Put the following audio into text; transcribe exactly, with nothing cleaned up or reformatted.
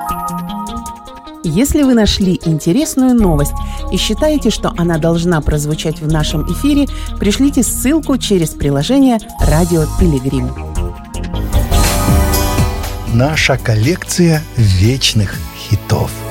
Если вы нашли интересную новость и считаете, что она должна прозвучать в нашем эфире, пришлите ссылку через приложение «Радио Пилигрим». Наша коллекция вечных хитов.